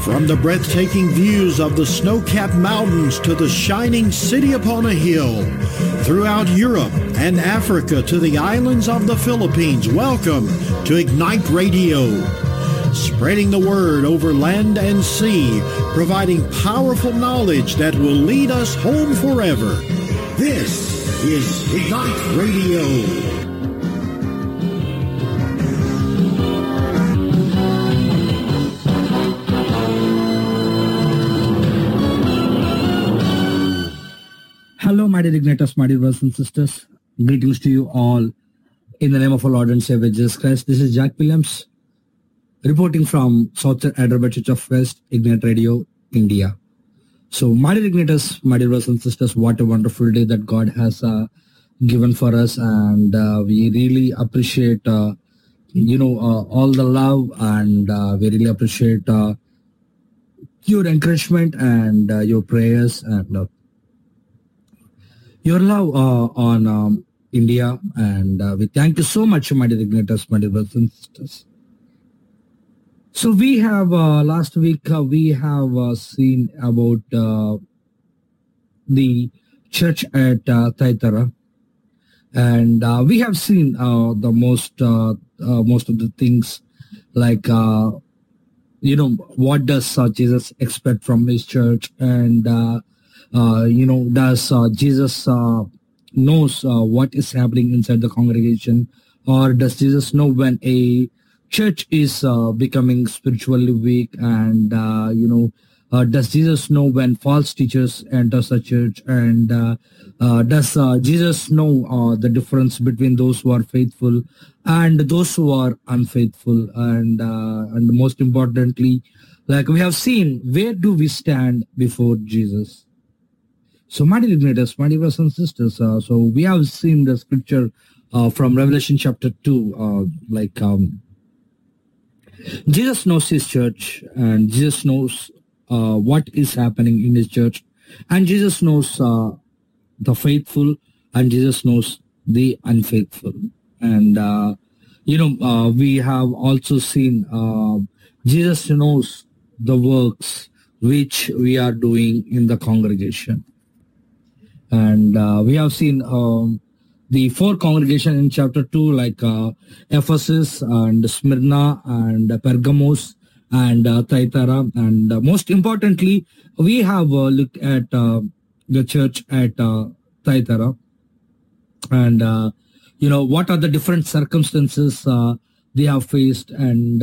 From the breathtaking views of the snow-capped mountains to the shining city upon a hill, throughout Europe and Africa to the islands of the Philippines, welcome to Ignite Radio. Spreading the word over land and sea, providing powerful knowledge that will lead us home forever. This is Ignite Radio. Hello, my dear Igniters, my dear brothers and sisters. Greetings to you all in the name of our Lord and Savior Jesus Christ. This is Jack Williams, reporting from Southern Hyderabad Church of Christ, Ignite Radio, India. So, my dear Igniters, my dear brothers and sisters, what a wonderful day that God has given for us, and we really appreciate, all the love, and we really appreciate your encouragement and your prayers and your love on India, and we thank you so much, my dear Igniters, my dear brothers and sisters. So we have, last week, we have seen about the church at Thyatira, and we have seen the most of the things, like, what does Jesus expect from his church, and does Jesus knows what is happening inside the congregation, or does Jesus know when a church is becoming spiritually weak, and does Jesus know when false teachers enter the church, and does Jesus know the difference between those who are faithful and those who are unfaithful, and most importantly, like we have seen, where do we stand before Jesus? So, my dear Igniters, my dear brothers and sisters, so we have seen the scripture from Revelation chapter 2, Jesus knows his church, and Jesus knows what is happening in his church, and Jesus knows the faithful, and Jesus knows the unfaithful. And, we have also seen Jesus knows the works which we are doing in the congregation. And we have seen the four congregations in chapter 2, like Ephesus and Smyrna and Pergamos and Thyatira. And most importantly, we have looked at the church at Thyatira. And, what are the different circumstances they have faced. And,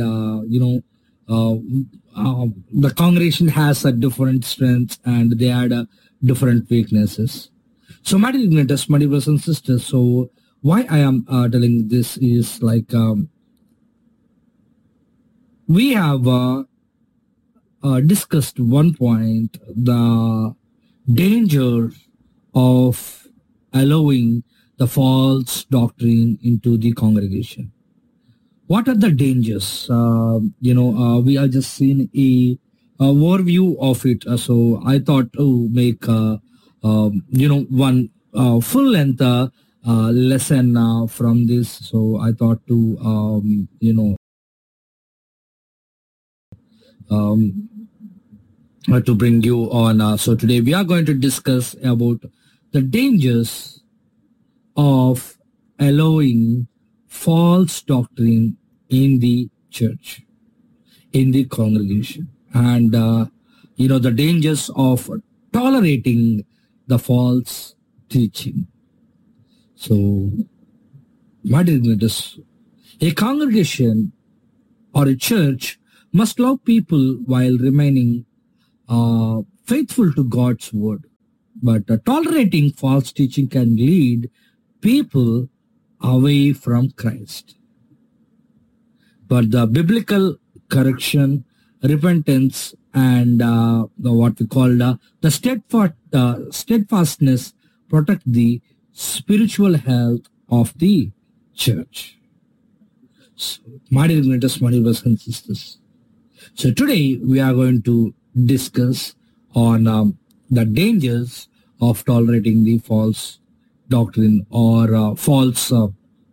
the congregation has a different strengths, and they had different weaknesses. So, my dear Igniters, my dear brothers and sisters, so why I am telling this is like we have discussed one point, the danger of allowing the false doctrine into the congregation. What are the dangers? We have just seen a overview of it. So I thought to make one full-length lesson from this. So I thought to to bring you on. So today we are going to discuss about the dangers of allowing false doctrine in the church, in the congregation, and the dangers of tolerating the false teaching. So, my dear Igniters, a congregation or a church must love people while remaining faithful to God's word. But tolerating false teaching can lead people away from Christ. But the biblical correction, repentance, and what we call the steadfastness protect the spiritual health of the church. So, my dear Igniters, my dear brothers and sisters, so today we are going to discuss on the dangers of tolerating the false doctrine or false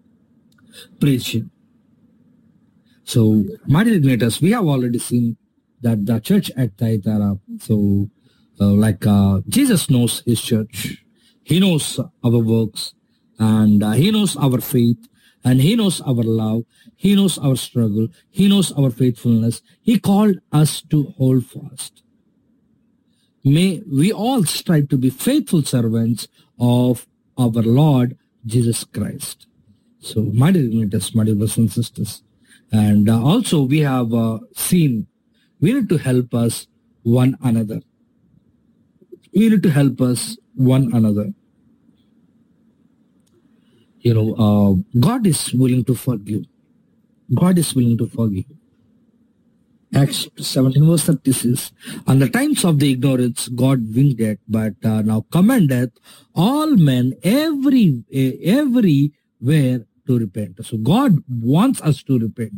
preaching. So, my dear Igniters, we have already seen that the church at Thyatira, so Jesus knows his church. He knows our works, and he knows our faith, and he knows our love. He knows our struggle. He knows our faithfulness. He called us to hold fast. May we all strive to be faithful servants of our Lord Jesus Christ. So, my dear brothers and sisters, and also we have seen we need to help us one another. We need to help us one another. God is willing to forgive. God is willing to forgive. Acts 17 verse 36, on the times of the ignorance God winked, but now commandeth all men everywhere to repent. So God wants us to repent.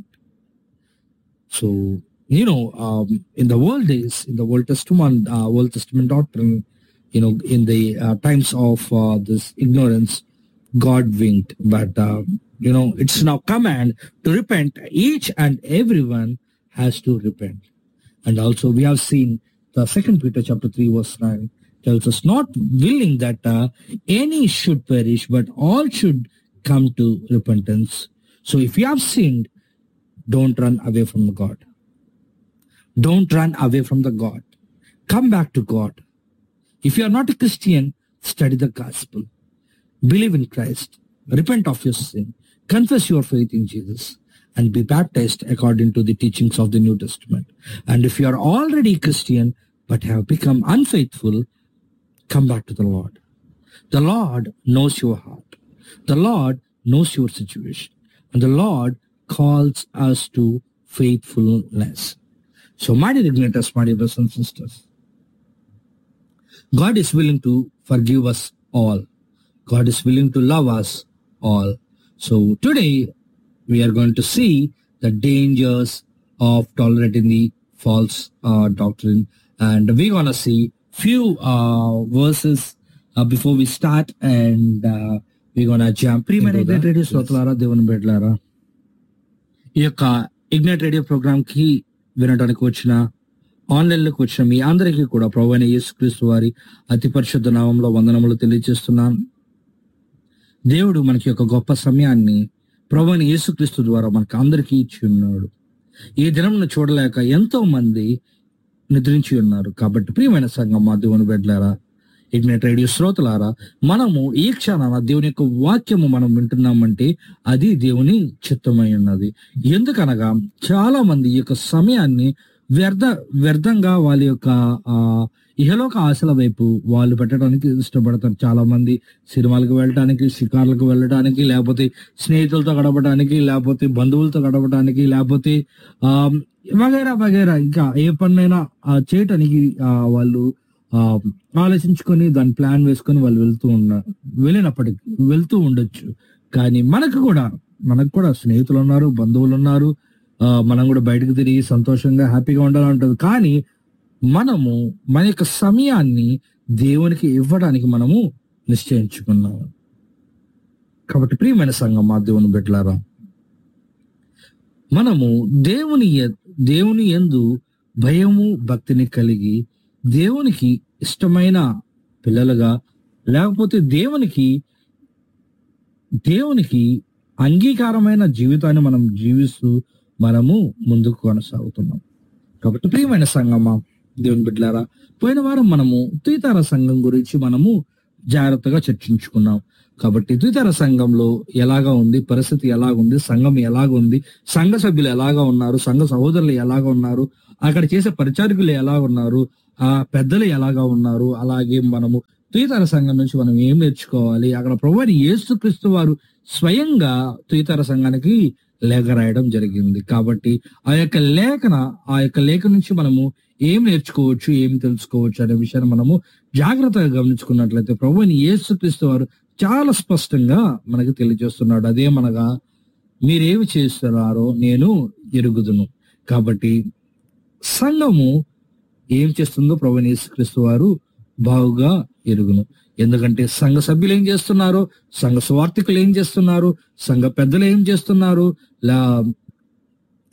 So, in the world days, in the Old Testament doctrine, in the times of this ignorance, God winked. But, it's now command to repent. Each and everyone has to repent. And also we have seen the 2 Peter chapter 3 verse 9 tells us, not willing that any should perish, but all should come to repentance. So if you have sinned, don't run away from God. Don't run away from the God. Come back to God. If you are not a Christian, study the gospel. Believe in Christ. Repent of your sin. Confess your faith in Jesus, and be baptized according to the teachings of the New Testament. And if you are already Christian but have become unfaithful, come back to the Lord. The Lord knows your heart. The Lord knows your situation. And the Lord calls us to faithfulness. So, my dear igniters, my dear brothers and sisters, God is willing to forgive us all. God is willing to love us all. So, today, we are going to see the dangers of tolerating the false doctrine, and we're going to see few verses before we start, and we're going to jump into Ignite Radio శ్రోతలారా, దేవుని బిడ్డలారా, ఈ యొక్క ignite radio programme కి వినడానికి వచ్చిన, ఆన్లైన్లోకి వచ్చిన మీ అందరికీ కూడా ప్రభువైన యేసుక్రీస్తు వారి అతి పరిశుద్ధ నామంలో వందనములు తెలియజేస్తున్నాను. దేవుడు మనకి ఒక గొప్ప సమయాన్ని ప్రభువైన యేసుక్రీస్తు ద్వారా మనకు అందరికీ ఇచ్చి ఉన్నాడు. ఈ దినంను చూడలేక ఎంతో మంది నిద్రించి ఉన్నారు. కాబట్టి ప్రియమైన సంఘం, మా దేవుని బిడ్డలారా, ఇగ్నైట్ రేడియో శ్రోతలారా, మనము ఈ క్షణాన దేవుని యొక్క వాక్యము మనం వింటున్నామంటే అది దేవుని చిత్తమై ఉన్నది. ఎందుకనగా చాలా మంది ఈ యొక్క సమయాన్ని వ్యర్థంగా వాళ్ళ యొక్క ఇహలోక ఆశల వైపు వాళ్ళు పెట్టడానికి ఇష్టపడతారు. చాలా మంది సినిమాలకు వెళ్ళడానికి, షికార్లకు వెళ్ళడానికి, లేకపోతే స్నేహితులతో గడపడానికి, లేకపోతే బంధువులతో గడపడానికి, లేకపోతే వగైరా వగైరా ఇంకా ఏ పనైనా చేయటానికి వాళ్ళు ఆలోచించుకొని దాని ప్లాన్ వేసుకొని వాళ్ళు వెళ్తూ ఉండొచ్చు. కానీ మనకు కూడా స్నేహితులు ఉన్నారు, బంధువులు ఉన్నారు. మనం కూడా బయటకు తిరిగి సంతోషంగా హ్యాపీగా ఉండాలంటుంది. కానీ మనము మన యొక్క సమయాన్ని దేవునికి ఇవ్వడానికి మనము నిశ్చయించుకున్నాము. కాబట్టి ప్రియమైన సంఘం, మా దేవుని బిడ్డలారా, మనము దేవుని యందు భయము భక్తిని కలిగి దేవునికి ఇష్టమైన పిల్లలుగా, లేకపోతే దేవునికి అంగీకారమైన జీవితాన్ని మనం జీవిస్తూ మనము ముందుకు కొనసాగుతున్నాం. కాబట్టి ప్రియమైన సంఘమా, దేవుని బిడ్డలారా, పోయిన వారం మనము తుయతైర సంఘం గురించి మనము జాగ్రత్తగా చర్చించుకున్నాం. కాబట్టి తుయతైర సంఘంలో ఎలాగా ఉంది, పరిస్థితి ఎలాగుంది, సంఘం ఎలాగుంది, సంఘ సభ్యులు ఎలాగా ఉన్నారు, సంఘ సహోదరులు ఎలాగా ఉన్నారు, అక్కడ చేసే పరిచారకులు ఎలా ఉన్నారు, ఆ పెద్దలు ఎలాగా ఉన్నారు, అలాగే మనము తుయతైర సంఘం నుంచి మనం ఏం నేర్చుకోవాలి, అక్కడ ప్రభువైన యేసుక్రీస్తు వారు స్వయంగా తుయతైర సంఘానికి లేఖ రాయడం జరిగింది. కాబట్టి ఆ యొక్క లేఖ నుంచి మనము ఏం నేర్చుకోవచ్చు, ఏం తెలుసుకోవచ్చు అనే విషయాన్ని మనము జాగ్రత్తగా గమనించుకున్నట్లయితే ప్రభువైన యేసుక్రీస్తు వారు చాలా స్పష్టంగా మనకు తెలియజేస్తున్నాడు. అదేమనగా, మీరేమి చేస్తున్నారో నేను ఎరుగుదును. కాబట్టి సంఘము ఏం చేస్తుందో ప్రభువైన యేసుక్రీస్తు వారు బాగుగా ఎరుగును. ఎందుకంటే సంఘ సభ్యులు ఏం చేస్తున్నారు, సంఘ సువార్థికులు ఏం చేస్తున్నారు, సంఘ పెద్దలు ఏం చేస్తున్నారు,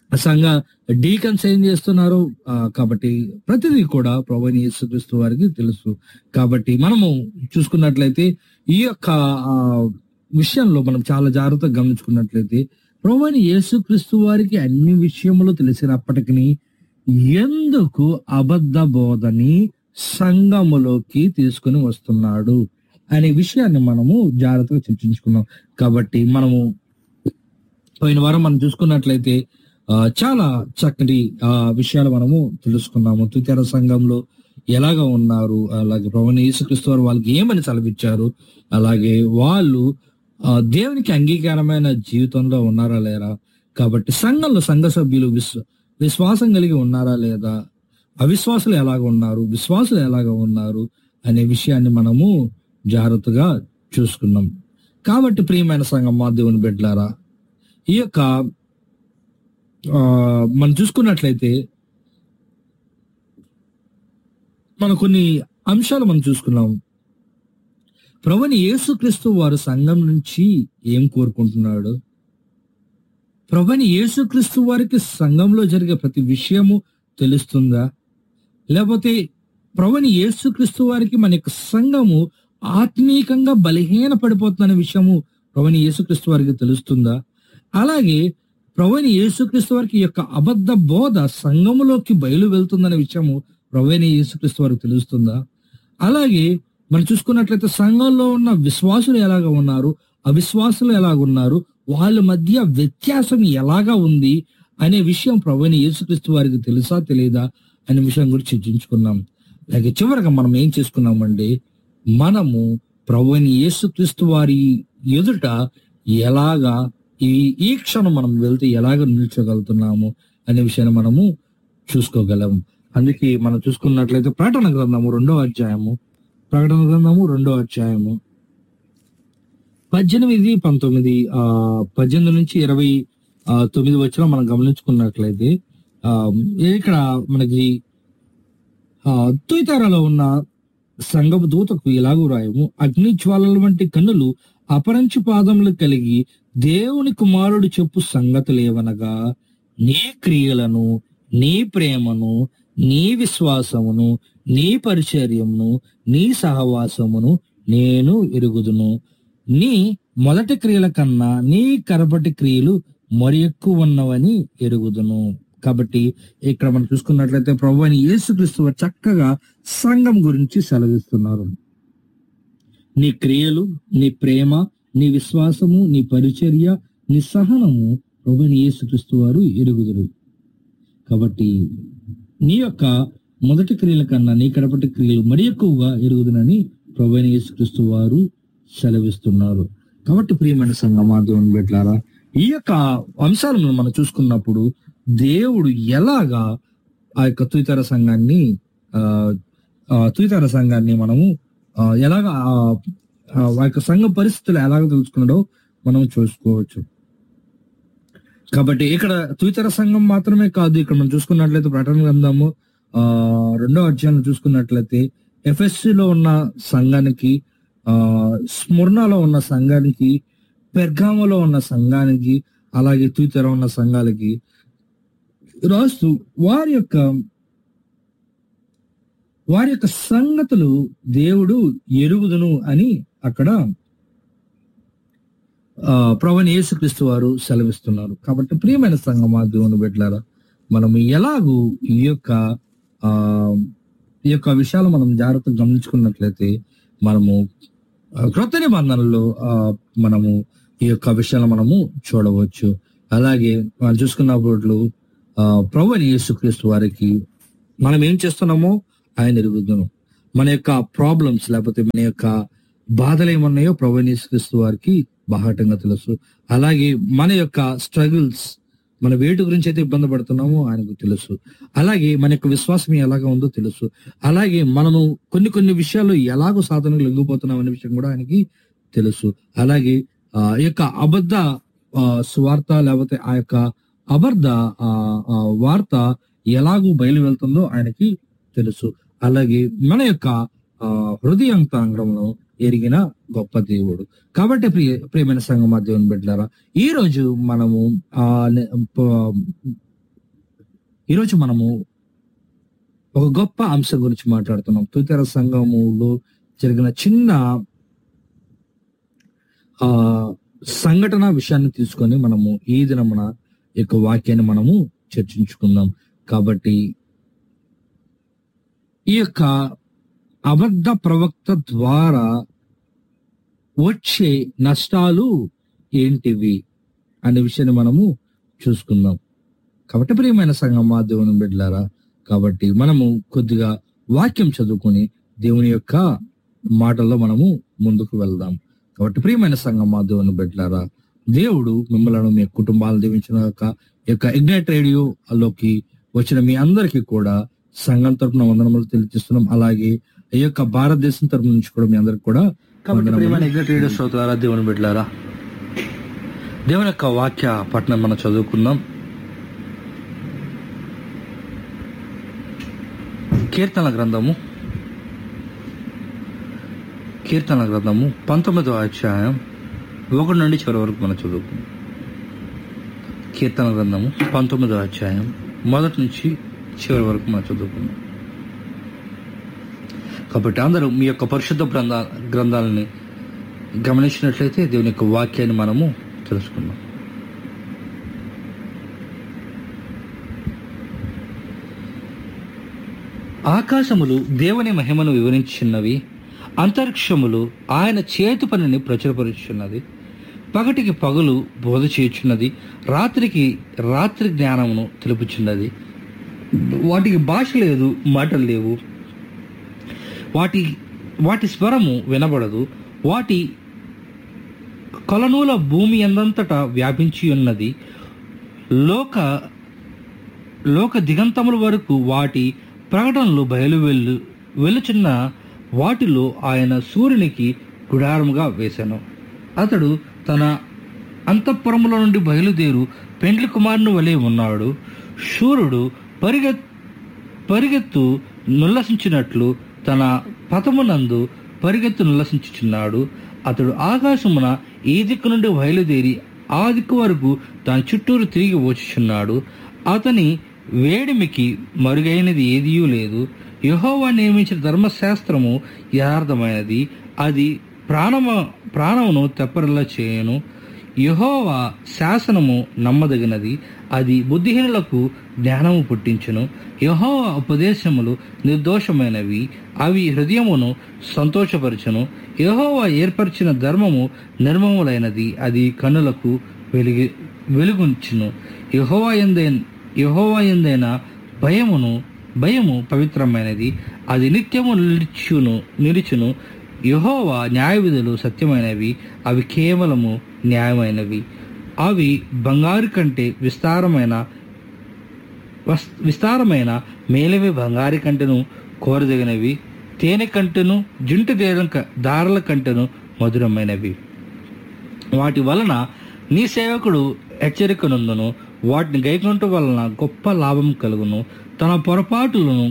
సంఘ డీకన్స్ ఏం చేస్తున్నారు, కాబట్టి ప్రతిదీ కూడా ప్రభువైన యేసుక్రీస్తు వారికి తెలుసు. కాబట్టి మనము చూసుకున్నట్లయితే ఈ యొక్క విషయంలో మనం చాలా జాగ్రత్తగా గమనించుకున్నట్లయితే ప్రభువైన యేసుక్రీస్తు వారికి అన్ని విషయములు తెలిసినప్పటికీ ఎందుకు అబద్ధ బోధని సంఘములోకి తీసుకుని వస్తున్నాడు అనే విషయాన్ని మనము జాగ్రత్తగా చర్చించుకున్నాం. కాబట్టి మనము పోయిన వారం మనం చూసుకున్నట్లయితే చాలా చక్కటి విషయాలు మనము తెలుసుకున్నాము. తుతిర సంఘంలో ఎలాగా ఉన్నారు, అలాగే ప్రభువైన యేసుక్రీస్తు వారు వాళ్ళకి ఏమని సెలవిచ్చారు, అలాగే వాళ్ళు దేవునికి అంగీకారమైన జీవితంలో ఉన్నారా లేరా, కాబట్టి సంఘంలో సంఘ సభ్యులు విశ్వాసం కలిగి ఉన్నారా లేదా, అవిశ్వాసులు ఎలాగ ఉన్నారు, విశ్వాసులు ఎలాగ ఉన్నారు అనే విషయాన్ని మనము జాగ్రత్తగా చూసుకున్నాం. కాబట్టి ప్రియమైన సంఘం, మా దేవుని బిడ్డలారా, ఈ యొక్క మనం చూసుకున్నట్లయితే మనం కొన్ని అంశాలు మనం చూసుకున్నాం. ప్రభువైన యేసుక్రీస్తు వారు సంఘం నుంచి ఏం కోరుకుంటున్నాడు, ప్రభువైన యేసుక్రీస్తు వారికి సంఘంలో జరిగే ప్రతి విషయము తెలుస్తుందా, లేకపోతే ప్రభువైన యేసుక్రీస్తు వారికి మన యొక్క సంఘము ఆత్మీయంగా బలహీన పడిపోతుందనే విషయము ప్రభువైన యేసుక్రీస్తు వారికి తెలుస్తుందా, అలాగే ప్రభువైన యేసుక్రీస్తు వారికి యొక్క అబద్ధ బోధ సంఘములోకి బయలు వెళ్తుందనే విషయము ప్రభువైన యేసుక్రీస్తు వారికి తెలుస్తుందా, అలాగే మనం చూసుకున్నట్లయితే సంఘంలో ఉన్న విశ్వాసులు ఎలాగ ఉన్నారు, అవిశ్వాసులు ఎలాగ ఉన్నారు, వాళ్ళ మధ్య వ్యత్యాసం ఎలాగా ఉంది అనే విషయం ప్రభువైన యేసుక్రీస్తు వారికి తెలుసా తెలియదా అనే విషయం గురించి చర్చించుకున్నాం. అలాగే చివరగా మనం ఏం చేసుకున్నామండి, మనము ప్రభువైన యేసుక్రీస్తు వారి ఎదుట ఎలాగా ఈ క్షణం మనం వెళ్తే ఎలాగ నిల్చోగలుగుతున్నాము అనే విషయాన్ని మనము చూసుకోగలం. అందుకే మనం చూసుకున్నట్లయితే ప్రకటన గ్రంథము 2వ అధ్యాయము 18, 19, 18 నుంచి 29 వచ్చిన మనం గమనించుకున్నట్లయితే ఇక్కడ మనకి తుయితారాలో ఉన్న సంఘపు దూతకు ఇలాగూ రాయము, అగ్ని జ్వాలల వంటి కన్నులు అపరంచి పాదములు కలిగి దేవుని కుమారుడు చెప్పు సంగతులేవనగా, నీ క్రియలను, నీ ప్రేమను, నీ విశ్వాసమును, నీ పరిచర్యమును, నీ సహవాసమును నేను ఎరుగుదును. నీ మొదటి క్రియల కన్నా నీ కడపటి క్రియలు మరి ఎక్కువ ఉన్నవని ఎరుగుదును. కాబట్టి ఇక్కడ మనం చూసుకున్నట్లయితే ప్రభువైన యేసుక్రీస్తు వారు చక్కగా సంఘం గురించి సెలవిస్తున్నారు. నీ క్రియలు, నీ ప్రేమ, నీ విశ్వాసము, నీ పరిచర్య, నీ సహనము ప్రభువైన యేసుక్రీస్తు వారు ఎరుగుదురు. కాబట్టి నీ యొక్క మొదటి క్రియల కన్నా నీ కడపటి క్రియలు మరి ఎక్కువగా ఎరుగుదునని ప్రభువైన యేసుక్రీస్తు వారు సెలవిస్తున్నారు. కాబట్టి ప్రియమైన సంఘమా, దేవుని బిడ్డలారా, ఈ యొక్క అంశాలను మనం చూసుకున్నప్పుడు దేవుడు ఎలాగా ఆ యొక్క తుయితార సంఘాన్ని మనము ఎలాగా ఆ యొక్క సంఘ పరిస్థితులు ఎలాగ తెలుసుకున్నాడో మనం చూసుకోవచ్చు. కాబట్టి ఇక్కడ తుయితార సంఘం మాత్రమే కాదు, ఇక్కడ మనం చూసుకున్నట్లయితే ప్రకటన గ్రంథము 2వ అధ్యాయం చూసుకున్నట్లయితే ఎఫెస్సిలో ఉన్న సంఘానికి, స్ముర్నాలో ఉన్న సంఘానికి, పెర్గామోలో ఉన్న సంఘానికి, అలాగే తుయితార ఉన్న సంఘాలకి రాస్తూ వారి యొక్క సంగతులు దేవుడు ఎరుగుదును అని అక్కడ ప్రభువైన యేసుక్రీస్తు వారు సెలవిస్తున్నారు. కాబట్టి ప్రియమైన సంఘమా, దేవుని బిడ్డలారా, మనం ఎలాగూ ఈ యొక్క విషయాలు మనం జాగ్రత్తగా గమనించుకున్నట్లయితే మనము క్రొత్త నిబంధనలో మనము ఈ యొక్క విషయాలు మనము చూడవచ్చు. అలాగే మనం చూసుకున్నప్పుడు ప్రభువైన యేసుక్రీస్తు వారికి మనం ఏం చేస్తున్నామో ఆయన ఎరుగుదును. మన యొక్క ప్రాబ్లమ్స్ లేకపోతే మన యొక్క బాధలు ఏమన్నాయో ప్రభువైన యేసుక్రీస్తు వారికి బాహాటంగా తెలుసు. అలాగే మన యొక్క స్ట్రగుల్స్, మన వేటి గురించి అయితే ఇబ్బంది పడుతున్నామో ఆయనకు తెలుసు. అలాగే మన యొక్క విశ్వాసం ఎలాగా ఉందో తెలుసు. అలాగే మనము కొన్ని విషయాల్లో ఎలాగో సాధనకు లొంగిపోతున్నాం అనే విషయం కూడా ఆయనకి తెలుసు. అలాగే ఈ యొక్క అబద్ధ సువార్త లేకపోతే ఆ యొక్క అబద్ధ వార్త ఎలాగూ బయలు వెళ్తుందో ఆయనకి తెలుసు. అలాగే మన యొక్క హృదయాంతరంగంలో ఎరిగిన గొప్ప దేవుడు. కాబట్టి ప్రియమైన సంఘమా, దేవుని బిడ్డలారా, ఈ రోజు మనము ఈరోజు మనము ఒక గొప్ప అంశం గురించి మాట్లాడుతున్నాం. తుయతైర సంఘములో జరిగిన చిన్న సంఘటన విషయాన్ని తీసుకొని మనము ఈ దినమున యొక్క వాక్యాన్ని మనము చర్చించుకుందాం. కాబట్టి ఈ యొక్క అబద్ధ ప్రవక్త ద్వారా వచ్చే నష్టాలు ఏంటివి అనే విషయాన్ని మనము చూసుకుందాం. కాబట్టి ప్రియమైన సంఘమా, దేవుని బిడ్డలారా, కాబట్టి మనము కొద్దిగా వాక్యం చదువుకొని దేవుని యొక్క మాటల్లో మనము ముందుకు వెళ్దాం. కాబట్టి ప్రియమైన సంఘమా, దేవుని బిడ్డలారా, దేవుడు మిమ్మల్ని మీ కుటుంబాలను దీవించిన యొక్క ఇగ్నైట్ రేడియోలోకి వచ్చిన మీ అందరికీ కూడా సంఘం తరపున వందనములు తెలియజేస్తున్నాం. అలాగే ఈ యొక్క భారతదేశం తరపు నుంచి కూడా మీ అందరికి కూడా ఇగ్నైట్ రేడియో శ్రోతలారా, దేవుని బిడ్డలారా, దేవుని యొక్క వాక్య పఠనం మనం చదువుకుందాం. కీర్తన గ్రంథము 19వ అధ్యాయం 1 నుండి చివరి వరకు మనం చదువుకుందాం. కీర్తన గ్రంథము 19వ అధ్యాయం 1 నుంచి చివరి వరకు మనం చదువుకుందాం. కాబట్టి అందరూ మీ యొక్క పరిశుద్ధ గ్రంథాలని గమనించినట్లయితే దేవుని యొక్క వాక్యాన్ని మనము తెలుసుకుందాం. ఆకాశములు దేవుని మహిమను వివరించున్నవి, అంతరిక్షములు ఆయన చేతి పనిని ప్రచురపరుచున్నది. పగటికి పగలు బోధ చేయుచున్నది, రాత్రికి రాత్రి జ్ఞానమును తెలుపుచున్నది. వాటికి భాష లేదు, మాటలు లేవు, వాటి స్వరము వినబడదు. వాటి కొలనూల భూమి ఎందంతటా వ్యాపించి ఉన్నది. లోక దిగంతముల వరకు వాటి ప్రకటనలు వెలుచున్న వాటిలో ఆయన సూర్యునికి గుడారముగా వేశాను. అతడు తన అంతఃపురముల నుండి బయలుదేరు పెండ్లి కుమారుని వలె ఉన్నాడు. సూర్యుడు పరిగెత్తు నుల్లసించినట్లు తన పథమునందు పరిగెత్తు నుల్లసించుచున్నాడు. అతడు ఆకాశమున ఈ దిక్కు నుండి బయలుదేరి ఆ దిక్కు వరకు దాని చుట్టూరు తిరిగి వచ్చుచున్నాడు. అతని వేడిమికి మరుగైనది ఏదీ లేదు. యెహోవా నియమించిన ధర్మశాస్త్రము యథార్థమైనది, అది ప్రాణమును తెప్పరిల్లా చేయను. యెహోవా శాసనము నమ్మదగినది, అది బుద్ధిహీనులకు జ్ఞానము పుట్టించును. యెహోవా ఉపదేశములు నిర్దోషమైనవి, అవి హృదయమును సంతోషపరచును. యెహోవా ఏర్పరిచిన ధర్మము నిర్మములైనది, అది కన్నులకు వెలుగుంచును. యెహోవా యందైన భయము పవిత్రమైనది, అది నిత్యము నిలుచును. యెహోవా న్యాయవిధులు సత్యమైనవి, అవి కేవలము న్యాయమైనవి. అవి బంగారు కంటే విస్తారమైన మేలవి, బంగారు కంటెను కోరదగినవి, తేనె కంటెను జుంటి దారల కంటెను మధురమైనవి. వాటి వలన నీ సేవకుడు హెచ్చరికనందును, వాటిని గైకొనుట వలన గొప్ప లాభం కలుగును. తన పొరపాటులను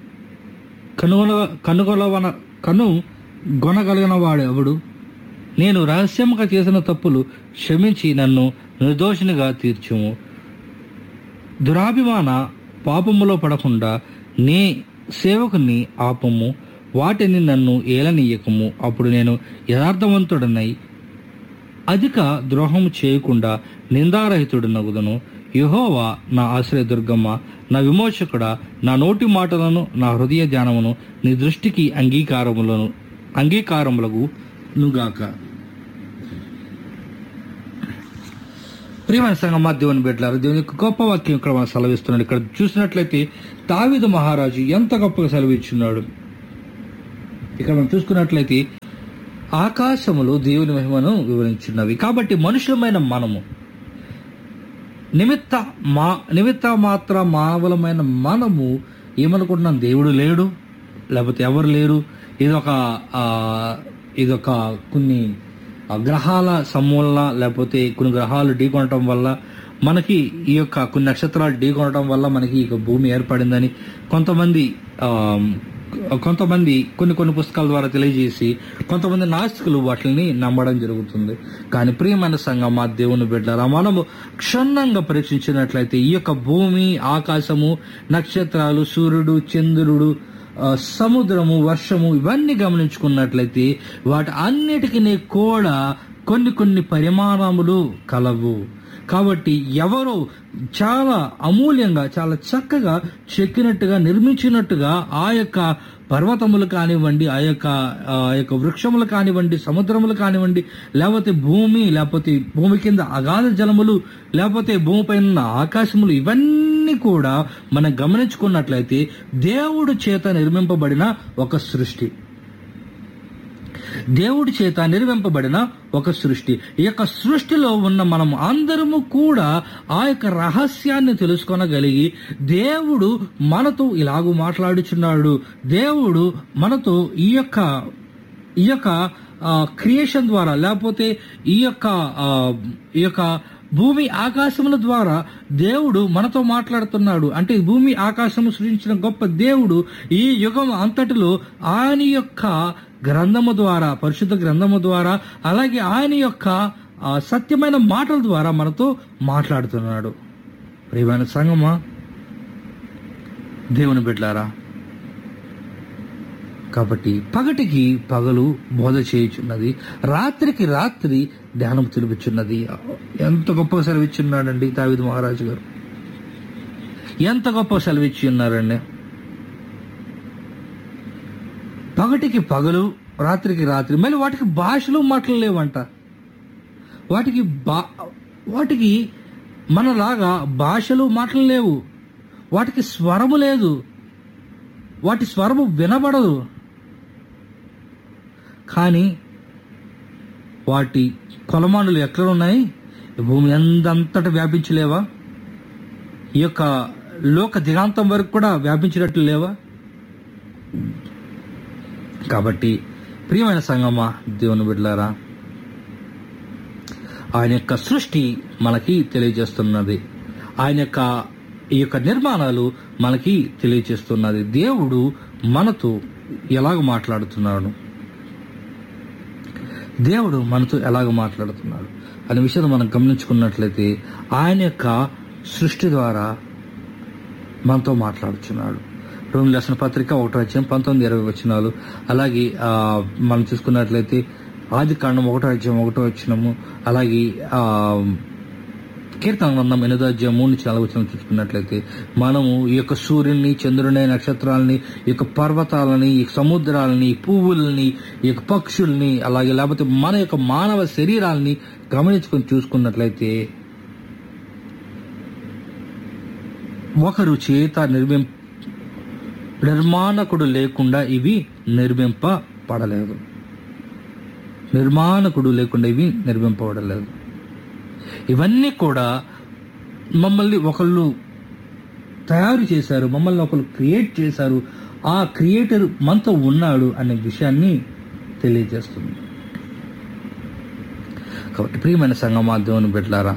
కనుగొనగలిగిన వాడు ఎవడు? నేను రహస్యముగా చేసిన తప్పులు క్షమించి నన్ను నిర్దోషినిగా తీర్చుము. దురాభిమాన పాపములో పడకుండా నీ సేవకుని ఆపము, వాటిని నన్ను ఏలనీయకము. అప్పుడు నేను యథార్థవంతుడనై అధిక ద్రోహము చేయకుండా నిందారహితుడనగుదును. యెహోవా నా ఆశ్రయదుర్గమ్మ, నా విమోచకుడా, నా నోటి మాటలను నా హృదయ ధ్యానమును నీ దృష్టికి అంగీకారములకు నుగాక. ప్రియమైన సంఘమా, దేవుని బిడ్డలారా, దేవుని యొక్క గొప్ప వాక్యం ఇక్కడ మనం సెలవిస్తున్నాడు. ఇక్కడ చూసినట్లయితే దావీదు మహారాజు ఎంత గొప్పగా సెలవిచ్చున్నాడు. ఇక్కడ మనం చూసుకున్నట్లయితే ఆకాశములు దేవుని మహిమను వివరించున్నవి. కాబట్టి మనుషులమైన మనము నిమిత్త మాత్ర మానవులమైన మనము ఏమనుకుంటున్నాం? దేవుడు లేడు, లేకపోతే ఎవరు లేరు, ఇదొక కొన్ని గ్రహాల సమూలన, లేకపోతే కొన్ని గ్రహాలు ఢీకొనటం వల్ల మనకి ఈ యొక్క కొన్ని నక్షత్రాలు ఢీకొనటం వల్ల మనకి ఈ భూమి ఏర్పడిందని కొంతమంది కొంతమంది కొన్ని పుస్తకాల ద్వారా తెలియజేసి కొంతమంది నాస్తికులు వాటిని నమ్మడం జరుగుతుంది. కానీ ప్రియమైన సంగమా, దేవుని బిడ్డలారా, మనము క్షుణ్ణంగా పరీక్షించినట్లయితే ఈ యొక్క భూమి, ఆకాశము, నక్షత్రాలు, సూర్యుడు, చంద్రుడు, సముద్రము, వర్షము ఇవన్నీ గమనించుకున్నట్లయితే వాటి అన్నిటికీ కూడా కొన్ని పరిమాణములు కలవు. కాబట్టి ఎవరో చాలా అమూల్యంగా, చాలా చక్కగా చెక్కినట్టుగా, నిర్మించినట్టుగా ఆ యొక్క పర్వతములు కానివ్వండి, ఆ యొక్క వృక్షములు కానివ్వండి, సముద్రములు కానివ్వండి, లేకపోతే భూమి కింద అగాధ జలములు, లేకపోతే భూమిపైన ఆకాశములు, ఇవన్నీ కూడా మనం గమనించుకున్నట్లయితే దేవుడి చేత నిర్మింపబడిన ఒక సృష్టి. దేవుడి చేత నిర్మింపబడిన ఒక సృష్టి. ఈ యొక్క సృష్టిలో ఉన్న మనం అందరము కూడా ఆ యొక్క రహస్యాన్ని తెలుసుకొనగలిగి దేవుడు మనతో ఇలాగూ మాట్లాడుచున్నాడు. దేవుడు మనతో ఈ యొక్క క్రియేషన్ ద్వారా, లేకపోతే ఈ యొక్క భూమి ఆకాశముల ద్వారా దేవుడు మనతో మాట్లాడుతున్నాడు. అంటే భూమి ఆకాశము సృష్టించిన గొప్ప దేవుడు ఈ యుగం అంతటిలో ఆయన యొక్క గ్రంథము ద్వారా, పరిశుద్ధ గ్రంథము ద్వారా, అలాగే ఆయన యొక్క సత్యమైన మాటల ద్వారా మనతో మాట్లాడుతున్నాడు. ప్రియమైన సంగమా, దేవుని బిడ్డలారా, కాబట్టి పగటికి పగలు బోధ చేయుచున్నది, రాత్రికి రాత్రి ధ్యానం తెలుపుచున్నది. ఎంత గొప్ప సెలవిచ్చున్నాడండి దావీదు మహారాజు గారు, ఎంత గొప్ప సెలవిచ్చి ఉన్నారండి. పగటికి పగలు, రాత్రికి రాత్రి. మళ్ళీ వాటికి భాషలు, మాటలు లేవంట. వాటికి మనలాగా భాషలు, మాటలు లేవు. వాటికి స్వరము లేదు, వాటి స్వరము వినబడదు. కానీ వాటి కొలమానులు ఎక్కడ ఉన్నాయి? భూమి అంతటా వ్యాపించలేవా? ఈ యొక్క లోక దిగాంతం వరకు కూడా వ్యాపించినట్లు లేవా? కాబట్టి ప్రియమైన సంగమా, దేవుని బిడ్డలారా, ఆయన యొక్క సృష్టి మనకి తెలియజేస్తున్నది. ఆయన ఈ యొక్క నిర్మాణాలు మనకి తెలియజేస్తున్నది. దేవుడు మనతో ఎలాగ మాట్లాడుతున్నాడు, అనే విషయాన్ని మనం గమనించుకున్నట్లయితే ఆయన యొక్క సృష్టి ద్వారా మనతో మాట్లాడుచున్నాడు. రోమీయులకు రాసిన పత్రిక 1:19-20 అలాగే మనం చూసుకున్నట్లయితే ఆదికాండం 1:1 అలాగే కీర్తన గ్రంథం 8:3-4 చూసుకున్నట్లయితే మనము ఈ యొక్క సూర్యుని, చంద్రుని, నక్షత్రాలని, ఈ యొక్క పర్వతాలని, ఈ సముద్రాలని, ఈ పువ్వులని, ఈ యొక్క పక్షుల్ని, అలాగే లేకపోతే మన యొక్క మానవ శరీరాలని గమనించుకొని చూసుకున్నట్లయితే ఒకరు చేత నిర్మాణకుడు లేకుండా ఇవి నిర్మింపబడలేదు. ఇవన్నీ కూడా మమ్మల్ని ఒకళ్ళు తయారు చేశారు, మమ్మల్ని ఒకళ్ళు క్రియేట్ చేశారు. ఆ క్రియేటర్ మనతో ఉన్నాడు అనే విషయాన్ని తెలియజేస్తుంది. కాబట్టి ప్రియమైన సంగమా, దేవుని బిడ్డలారా,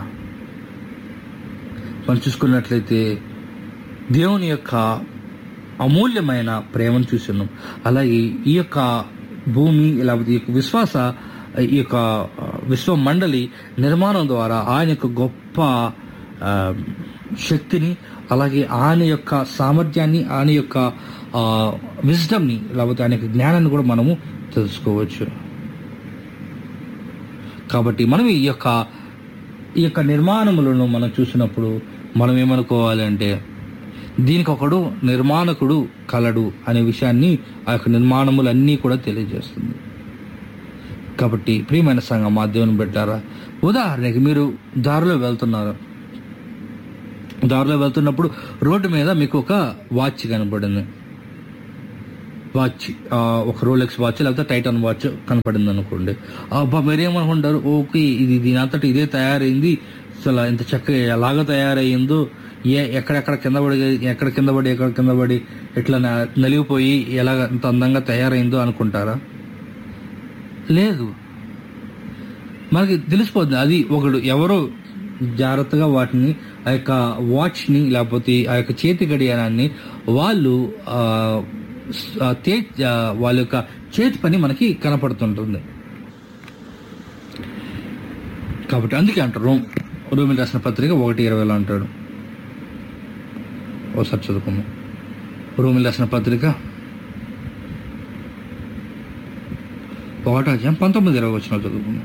మనం చూసుకున్నట్లయితే దేవుని యొక్క అమూల్యమైన ప్రేమను చూస్తున్నాం. అలాగే ఈ యొక్క భూమి, లేకపోతే ఈ యొక్క విశ్వ మండలి నిర్మాణం ద్వారా ఆయన యొక్క గొప్ప శక్తిని, అలాగే ఆయన యొక్క సామర్థ్యాన్ని, ఆయన యొక్క విజ్డమ్ని, లేకపోతే ఆయన యొక్క జ్ఞానాన్ని కూడా మనము తెలుసుకోవచ్చు. కాబట్టి మనం ఈ యొక్క నిర్మాణములను మనం చూసినప్పుడు మనం ఏమనుకోవాలి అంటే, దీనికి ఒకడు నిర్మాణకుడు కలడు అనే విషయాన్ని ఆ యొక్క నిర్మాణములన్నీ కూడా తెలియజేస్తుంది. కాబట్టి ప్రియమైన సంగమా, దేవుని బిడ్డలారా, ఉదాహరణకి మీరు దారిలో వెళ్తున్నప్పుడు రోడ్డు మీద మీకు ఒక వాచ్ కనపడింది. ఒక రోలెక్స్ వాచ్ లేకపోతే టైటాన్ వాచ్ కనపడింది అనుకోండి. మీరేమనుకుంటారు, ఓకే ఇది దీని అంతటా ఇదే తయారైంది, అసలు ఇంత చక్కగా ఎలాగ తయారయ్యిందో, ఎక్కడ కింద పడి ఇట్లా నలిగిపోయి ఎలాగ ఇంత అందంగా తయారైందో అనుకుంటారా? లేదు, మనకి తెలిసిపోతుంది. అది ఎవరో జాగ్రత్తగా వాటిని, ఆ యొక్క వాచ్ని, లేకపోతే ఆ యొక్క చేతి గడియారాన్ని వాళ్ళు వాళ్ళ యొక్క చేతి పని మనకి కనపడుతుంటుంది. కాబట్టి అందుకే అంటారు రోమిలకు రాసిన పత్రిక 1:20 అంటాడు. ఒకసారి చదువుకుందాం. రోమిలకు రాసిన పత్రిక 1:19 చదువుకుందాం.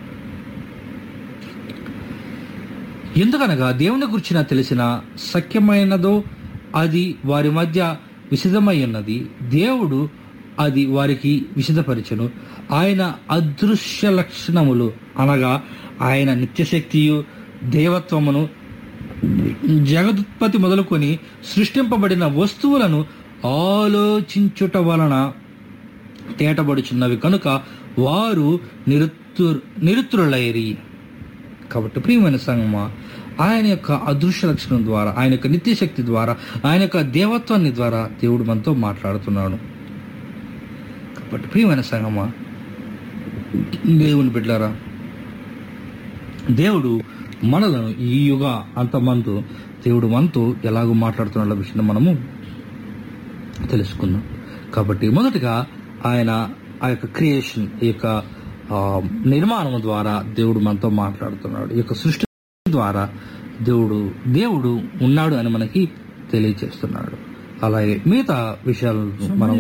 ఎందుకనగా దేవుని గురించిన తెలిసిన సఖ్యమైనదో అది వారి మధ్య విశదమై ఉన్నది, దేవుడు అది వారికి విశదపరిచెను. ఆయన అదృశ్య లక్షణములు అనగా ఆయన నిత్యశక్తియు దేవత్వమును జగదుత్పత్తి మొదలుకొని సృష్టింపబడిన వస్తువులను ఆలోచించుట వలన తేటబడుచున్నవి కనుక వారు నిరుత్రులైరి. కాబట్టి ప్రియమైన సంగమా, ఆయన యొక్క అదృశ్య లక్షణం ద్వారా, ఆయన యొక్క నిత్యశక్తి ద్వారా, ఆయన యొక్క దేవత్వాన్ని ద్వారా దేవుడు మనతో మాట్లాడుతున్నాడు. కాబట్టి ప్రియమైన సంగమా, దేవుని బిడ్డలారా, దేవుడు మనలను ఈ యుగ అంతమందు దేవుడు మనతో ఎలాగో మాట్లాడుతున్న విషయం మనము తెలుసుకుందాం. కాబట్టి మొదటగా ఆయన ఆ యొక్క క్రియేషన్, ఈ యొక్క నిర్మాణం ద్వారా దేవుడు మనతో మాట్లాడుతున్నాడు. ఈ యొక్క సృష్టి ద్వారా దేవుడు ఉన్నాడు అని మనకి తెలియజేస్తున్నాడు. అలాగే మిగతా విషయాలు మనం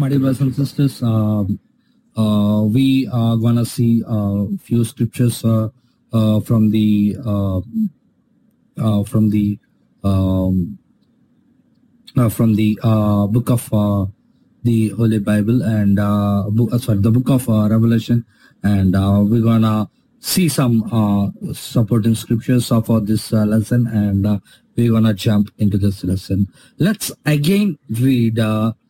we are gonna see few scriptures from the book of the Holy Bible and the book of Revelation, and we're gonna see some supporting scriptures for this lesson, and we're gonna jump into this lesson. Let's again read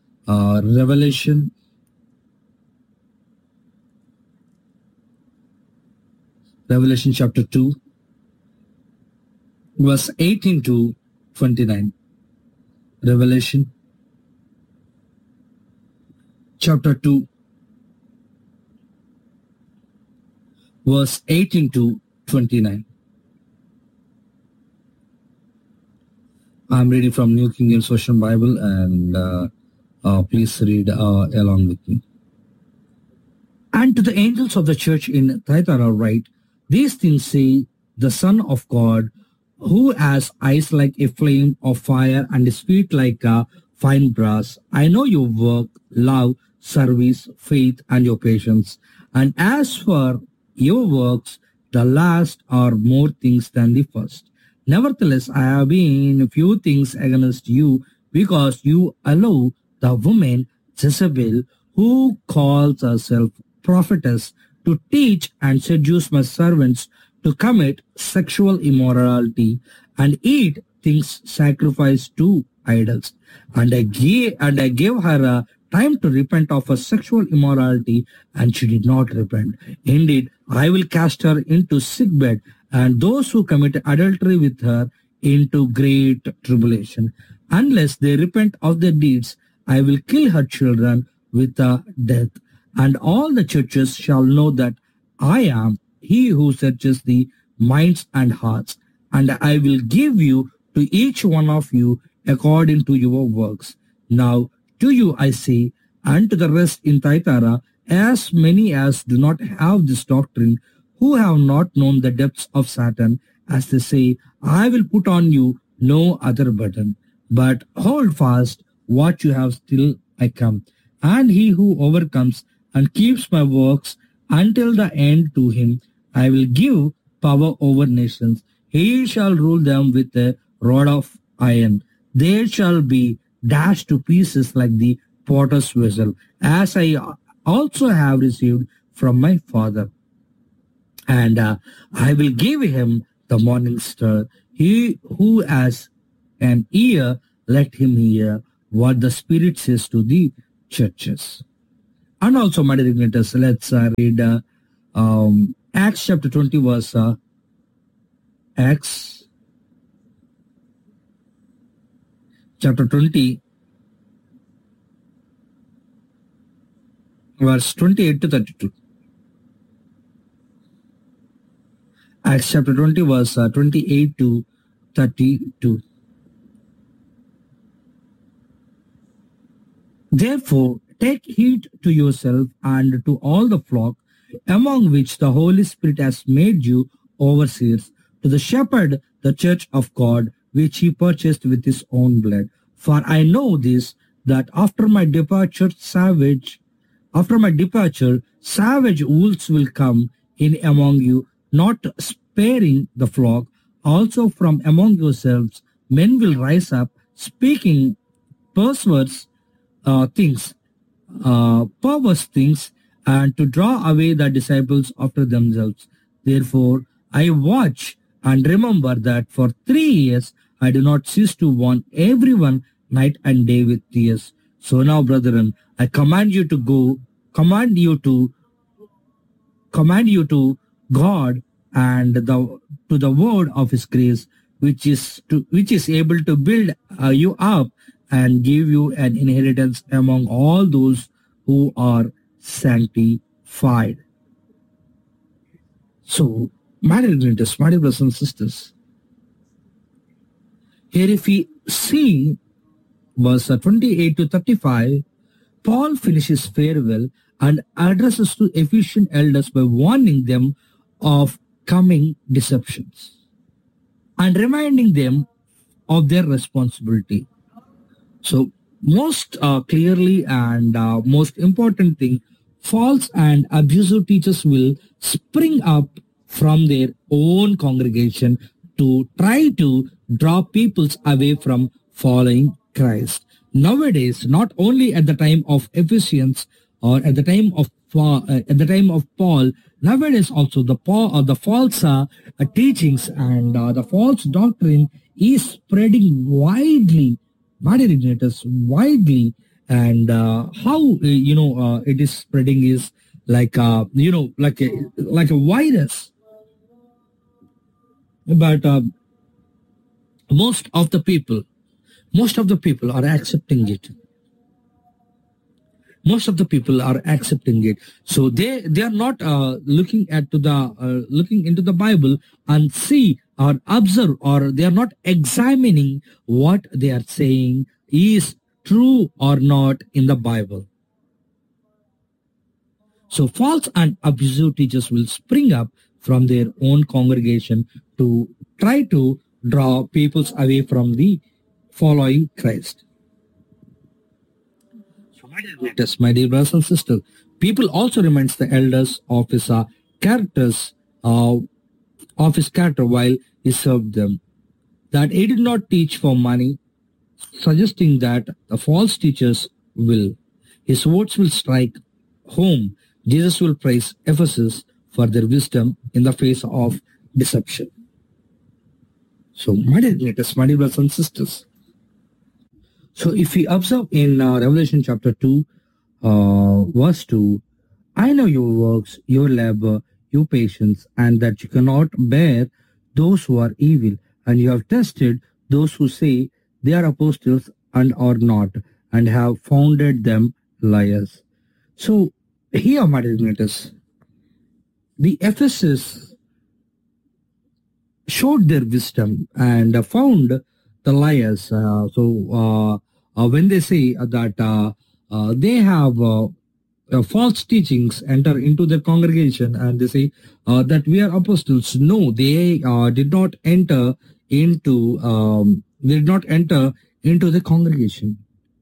Revelation chapter 2, verse 18 to 29. Revelation chapter 2, verse 18 to 29. I'm reading from New King James Version Bible, and please read along with me. And to the angels of the church in Thyatira write, these things say the Son of God, who has eyes like a flame of fire and his feet like fine brass. I know your work, love, service, faith, and your patience. And as for your works, the last are more things than the first. Nevertheless, I have been few things against you, because you allow the woman Jezebel, who calls herself prophetess, to teach and seduce my servants to commit sexual immorality and eat things sacrificed to idols. And I gave her a time to repent of her sexual immorality, and she did not repent. Indeed, I will cast her into sickbed, and those who commit adultery with her into great tribulation. Unless they repent of their deeds, I will kill her children with death. And all the churches shall know that I am he who searches the minds and hearts, and I will give you to each one of you according to your works. Now to you I say, and to the rest in Thyatira, as many as do not have this doctrine, who have not known the depths of Satan, as they say, I will put on you no other burden, but hold fast what you have till I come. And he who overcomes and keeps my works until the end, to him I will give power over nations. He shall rule them with a rod of iron. They shall be dashed to pieces like the potter's vessel, as I also have received from my Father. And I will give him the morning star. He who has an ear, let him hear what the Spirit says to the churches. And also, my dear listeners, let's read Acts chapter 20, verse Acts chapter 20, verse 28 to 32. Acts chapter 20, verse 28 to 32. Therefore, take heed to yourself and to all the flock, among which the Holy Spirit has made you overseers, to the shepherd the church of God, which he purchased with his own blood. For I know this, that after my departure, savage wolves will come in among you, not sparing the flock. Also from among yourselves, men will rise up, speaking perverse things, perverse things, and to draw away the disciples after themselves. Therefore, I watch and remember that for 3 years I do not cease to warn everyone night and day with tears. So now, brethren, I command you to God and to the word of His grace, which is able to build you up and give you an inheritance among all those who are sanctified. So, my dear brothers and sisters, here if we see verse 28 to 35, Paul finishes farewell and addresses to Ephesian elders by warning them of coming deceptions and reminding them of their responsibility. So most clearly and most important thing, false and abusive teachers will spring up from their own congregation to try to draw peoples away from following Christ. Nowadays, not only at the time of Ephesians or at the time of Paul, nowadays also the false teachings and the false doctrine is spreading widely, widely, and how it is spreading is like like a virus. But most of the people are accepting it. Most of the people are accepting it. So they are not looking into the Bible and see or observe, or they are not examining what they are saying is true or not in the Bible. So false and abusive teachers will spring up from their own congregation to try to draw peoples away from the following Christ. So my dear brothers and sisters, people also reminds the elders of his character while he served them, that he did not teach for money, suggesting that the false teachers will. His words will strike home. Jesus will praise Ephesus for their wisdom in the face of deception. So, my dear brothers and sisters, so if we observe in Revelation chapter 2, verse 2, I know your works, your labor, your patience, and that you cannot bear those who are evil, and you have tested those who say they are apostles and are not, and have founded them liars. So, here, my dear brothers, the Ephesus showed their wisdom and found the liars. When they say that they have false teachings enter into their congregation, and they say that we are apostles, no, they did not enter into the congregation.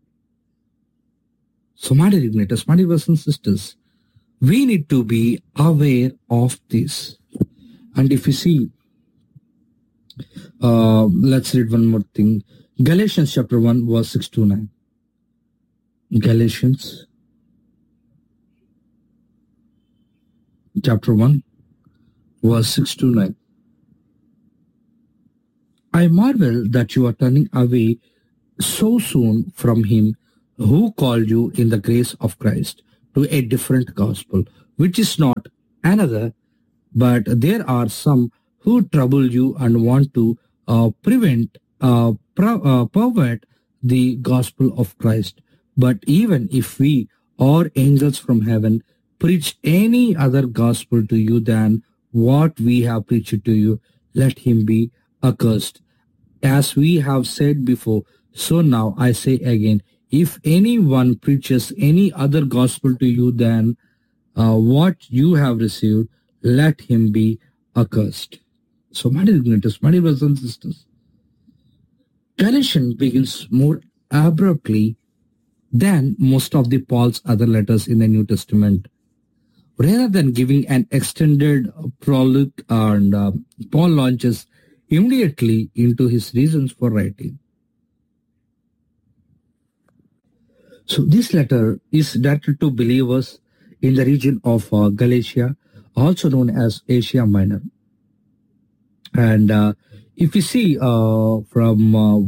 So, my dear brothers and sisters, we need to be aware of this. And if you see, let's read one more thing. Galatians chapter 1, verse 6 to 9. Galatians chapter 1, verse 6 to 9. I marvel that you are turning away so soon from him who called you in the grace of Christ to a different gospel, which is not another, but there are some who trouble you and want to pervert the gospel of Christ. But even if we or angels from heaven preach any other gospel to you than what we have preached to you, let him be accursed. As we have said before, so now I say again, if anyone preaches any other gospel to you than what you have received, let him be accursed. So, my dear brothers and sisters, Galatians begins more abruptly than most of the Paul's other letters in the New Testament. Rather than giving an extended prologue, and Paul launches immediately into his reasons for writing. So this letter is directed to believers in the region of Galatia, also known as Asia Minor. And if you see from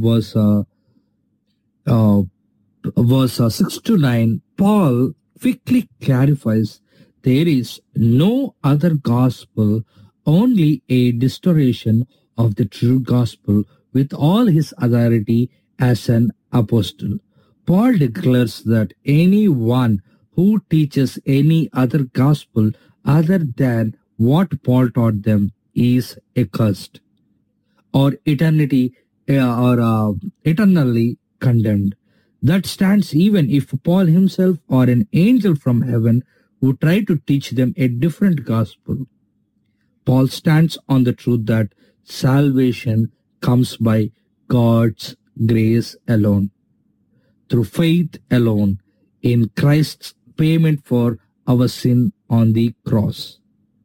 verse 6 to 9, Paul quickly clarifies there is no other gospel, only a distortion of the true gospel with all his authority as an apostle. Paul declares that anyone who teaches any other gospel other than what Paul taught them is accursed or eternally condemned. That stands even if Paul himself or an angel from heaven would try to teach them a different gospel. Paul stands on the truth that salvation comes by God's grace alone, through faith alone, in Christ's payment for our sin on the cross.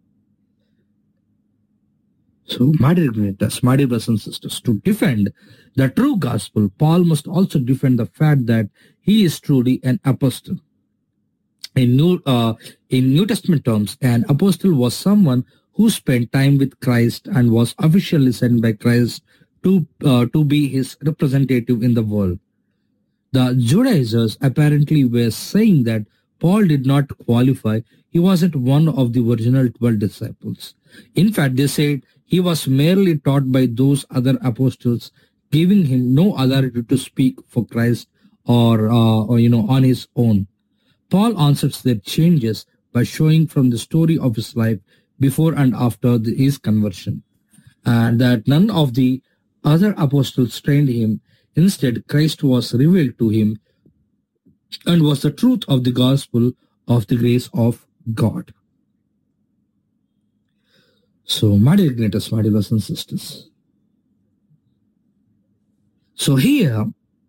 So, my dear brothers and sisters, to defend the true gospel, Paul must also defend the fact that he is truly an apostle. In New Testament terms, an apostle was someone who spent time with Christ and was officially sent by Christ to be his representative in the world. The Judaizers apparently were saying that Paul did not qualify. He wasn't one of the original 12 disciples. In fact, they said he was merely taught by those other apostles, giving him no authority to speak for Christ or on his own. Paul answers their changes by showing from the story of his life before and after his conversion, and that none of the other apostles trained him. Instead, Christ was revealed to him and was the truth of the gospel of the grace of God. So, my dear brothers and sisters, so here,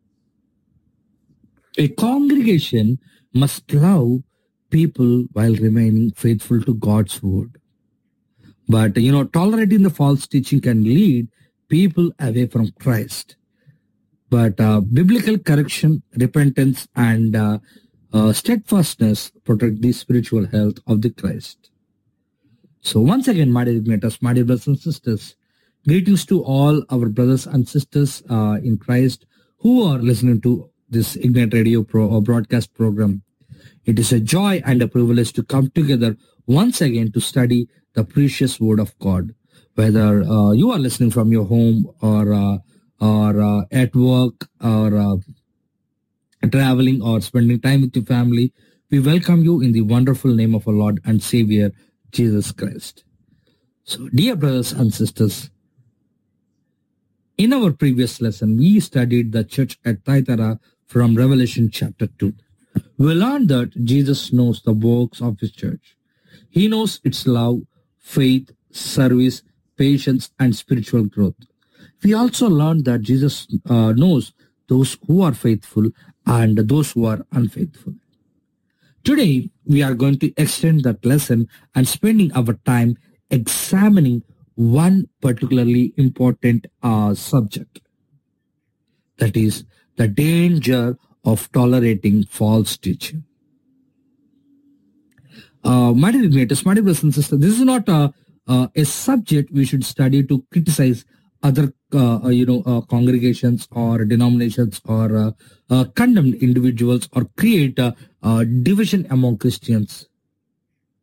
a congregation must love people while remaining faithful to God's word. But, tolerating the false teaching can lead people away from Christ. But biblical correction, repentance, and steadfastness protect the spiritual health of the Christ. So once again, my dear brothers and sisters, greetings to all our brothers and sisters in Christ who are listening to this Ignite Radio broadcast program. It is a joy and a privilege to come together once again to study the precious Word of God. Whether you are listening from your home or at work or traveling or spending time with your family, we welcome you in the wonderful name of our Lord and Savior, Jesus Christ. So, dear brothers and sisters, in our previous lesson, we studied the church at Thyatira from Revelation chapter 2. We learned that Jesus knows the works of his church. He knows its love, faith, service, patience, and spiritual growth. We also learned that Jesus knows those who are faithful and those who are unfaithful. Today, we are going to extend that lesson and spending our time examining one particularly important subject. That is the danger of tolerating false teaching. My dear brothers and sisters, this is not a subject we should study to criticize other congregations or denominations or condemn individuals or create division among Christians.